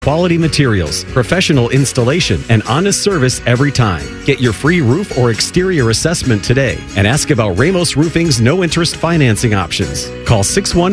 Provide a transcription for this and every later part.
Quality materials, professional installation, and honest service every time. Get your free roof or exterior assessment today and ask about Ramos Roofing's no-interest financing options. Call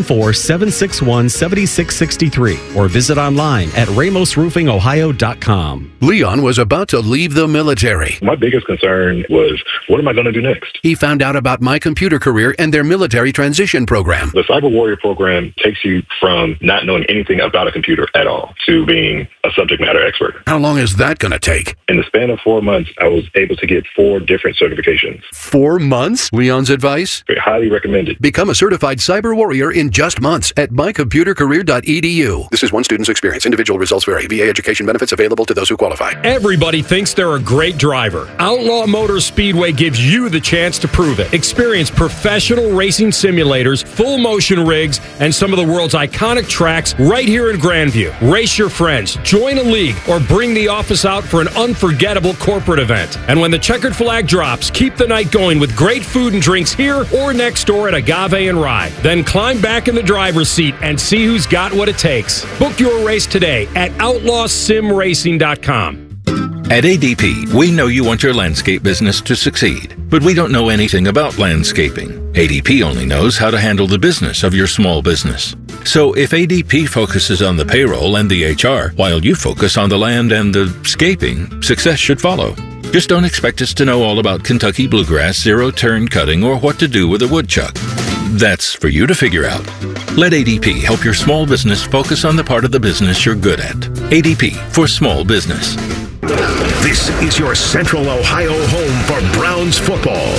614-761-7663 or visit online at ramosroofingohio.com. Leon was about to leave the military. My biggest concern was, what am I going to do next? He found out about My Computer Career and their military transition program. The Cyber Warrior program takes you from not knowing anything about a computer at all to being a subject matter expert. How long is that going to take? In the span of 4 months, I was able to get 4 different certifications. 4 months? Leon's advice? Highly recommended. Become a certified cyber warrior in just months at mycomputercareer.edu. This is one student's experience. Individual results vary. VA education benefits available to those who qualify. Everybody thinks they're a great driver. Outlaw Motor Speedway gives you the chance to prove it. Experience professional racing simulators, full motion rigs, and some of the world's iconic tracks right here in Grandview. Race your friends, join a league, or bring the office out for an unforgettable corporate event. And when the checkered flag drops, keep the night going with great food and drinks here or next door at Agave and Rye. Then climb back in the driver's seat and see who's got what it takes. Book your race today at outlawsimracing.com. At ADP, we know you want your landscape business to succeed, but we don't know anything about landscaping. ADP only knows how to handle the business of your small business. So if ADP focuses on the payroll and the HR, while you focus on the land and the scaping, success should follow. Just don't expect us to know all about Kentucky bluegrass, zero-turn cutting, or what to do with a woodchuck. That's for you to figure out. Let ADP help your small business focus on the part of the business you're good at. ADP for small business. This is your Central Ohio home for Browns football.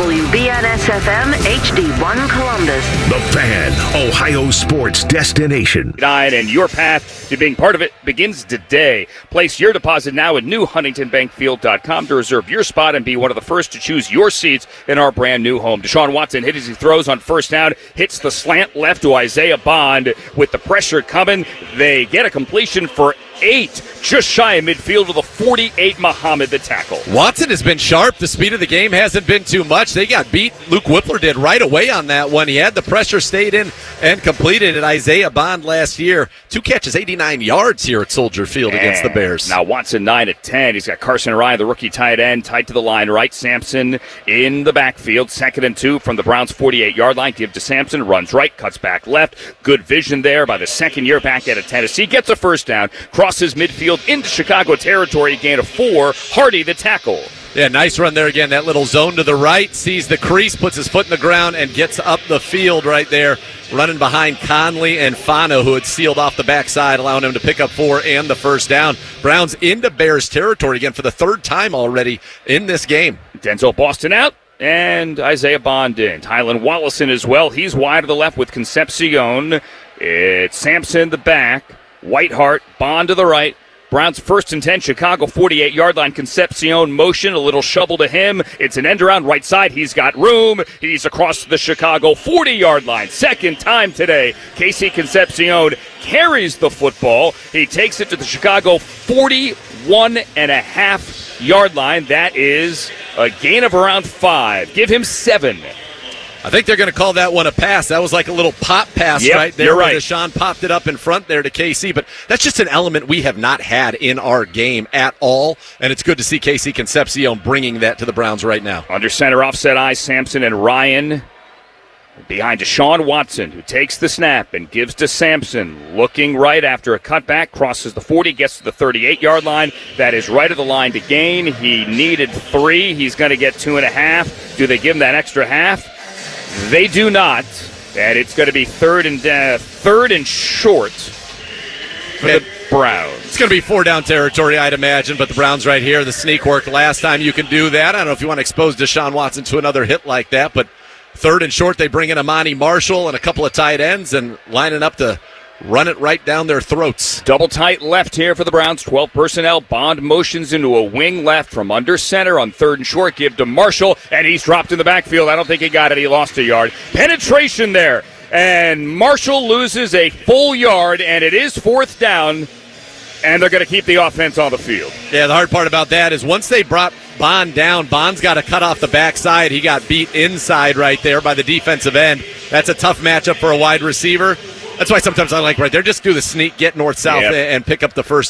WBNS-FM HD1 Columbus. The Fan, Ohio sports destination. And your path to being part of it begins today. Place your deposit now at newhuntingtonbankfield.com to reserve your spot and be one of the first to choose your seats in our brand new home. Deshaun Watson hit as he throws on first down, hits the slant left to Isaiah Bond. With the pressure coming, they get a completion for 8, just shy of midfield to the 48, Muhammad, the tackle. Watson has been sharp. The speed of the game hasn't been too much. They got beat. Luke Whippler did right away on that one. He had the pressure, stayed in, and completed it. Isaiah Bond last year, 2 catches, 89 yards here at Soldier Field against the Bears. Now Watson 9 of 10. He's got Carson Ryan, the rookie tight end, tight to the line right. Sampson in the backfield. 2nd and 2 from the Browns' 48-yard line. Give to Sampson, runs right, cuts back left. Good vision there by the second-year back out of Tennessee. Gets a first down, crosses midfield into Chicago territory, gain of 4. Hardy, the tackle. Yeah, nice run there again. That little zone to the right, sees the crease, puts his foot in the ground, and gets up the field right there, running behind Conley and Fano, who had sealed off the backside, allowing him to pick up 4 and the first down. Browns into Bears territory again for the 3rd time already in this game. Denzel Boston out. And Isaiah Bond in. Tylan Wallison as well. He's wide to the left with Concepcion. It's Sampson the back. Whiteheart, Bond to the right. Browns 1st and 10, Chicago 48-yard line. Concepcion motion, a little shovel to him. It's an end around right side. He's got room. He's across the Chicago 40-yard line. 2nd time today. Casey Concepcion carries the football. He takes it to the Chicago 41.5-yard line. That is a gain of around 5. Give him 7. I think they're going to call that one a pass. That was like a little pop pass right there. You're right. Deshaun popped it up in front there to KC, but that's just an element we have not had in our game at all, and it's good to see KC Concepcion bringing that to the Browns right now. Under center, offset eye, Sampson and Ryan. Behind Deshaun Watson, who takes the snap and gives to Sampson. Looking right after a cutback, crosses the 40, gets to the 38-yard line. That is right of the line to gain. He needed 3. He's going to get 2.5. Do they give him that extra half? They do not, and it's going to be third and short for the Browns. It's going to be 4-down territory, I'd imagine, but the Browns right here, the sneak work last time you can do that. I don't know if you want to expose Deshaun Watson to another hit like that, but 3rd and short, they bring in Amani Marshall and a couple of tight ends and lining up to run it right down their throats. Double tight left here for the Browns. 12 personnel. Bond motions into a wing left from under center on 3rd and short. Give to Marshall, and he's dropped in the backfield. I don't think he got it. He lost a yard. Penetration there, and Marshall loses a full yard, and it is 4th down, and they're going to keep the offense on the field. Yeah, the hard part about that is once they brought Bond down, Bond's got to cut off the backside. He got beat inside right there by the defensive end. That's a tough matchup for a wide receiver. That's why sometimes I like right there, just do the sneak, get north-south, and pick up the first